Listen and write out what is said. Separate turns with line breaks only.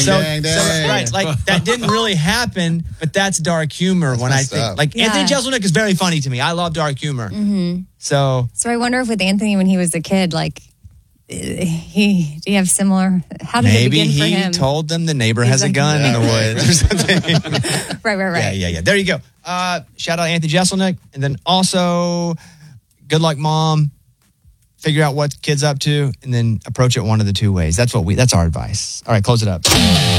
So right, like that didn't really happen, but that's dark humor. When I think, like Anthony Jeselnik is very funny to me. I love dark humor.
Mm-hmm.
So
I wonder if with Anthony when he was a kid, like do you have similar? How did it begin for him?
Maybe he told them the neighbor has a gun in the woods or something.
Right.
Yeah. There you go. Shout out Anthony Jeselnik, and then also good luck, Mom. Figure out what kid's up to, and then approach it one of the two ways. That's our advice. All right, close it up.